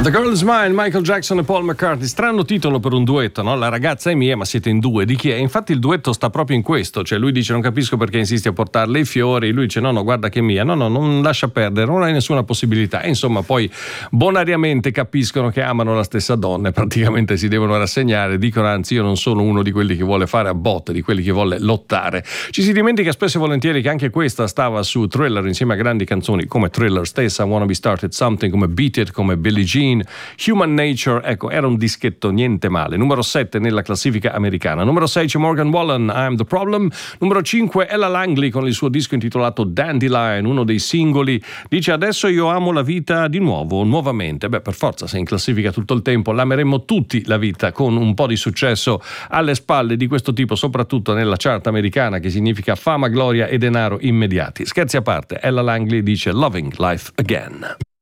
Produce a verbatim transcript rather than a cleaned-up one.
The Girl Is Mine, Michael Jackson e Paul McCartney. Strano titolo per un duetto, no? La ragazza è mia, ma siete in due. Di chi è? Infatti il duetto sta proprio in questo. Cioè lui dice non capisco perché insisti a portarle i fiori. Lui dice no, no, guarda che è mia. No, no, non lascia perdere, non hai nessuna possibilità. E insomma poi bonariamente capiscono che amano la stessa donna e praticamente si devono rassegnare. Dicono anzi io non sono uno di quelli che vuole fare a botte, di quelli che vuole lottare. Ci si dimentica spesso e volentieri che anche questa stava su Thriller insieme a grandi canzoni come Thriller stessa, Wanna Be Started Something, come Beat It, come Billie Jean. Human Nature, ecco, era un dischetto niente male. Numero sette nella classifica americana. Numero sei c'è Morgan Wallen, I'm the Problem. Numero cinque Ella Langley con il suo disco intitolato Dandelion, uno dei singoli. Dice adesso io amo la vita di nuovo, nuovamente. Beh, per forza, se in classifica tutto il tempo l'ameremmo tutti la vita, con un po' di successo alle spalle di questo tipo, soprattutto nella chart americana, che significa fama, gloria e denaro immediati. Scherzi a parte, Ella Langley dice Loving Life Again.